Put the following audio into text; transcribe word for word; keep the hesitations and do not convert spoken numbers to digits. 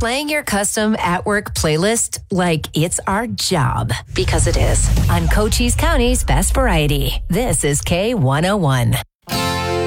playing your custom at work playlist like it's our job, because it is. On Cochise County's Best Variety, this is K one oh one.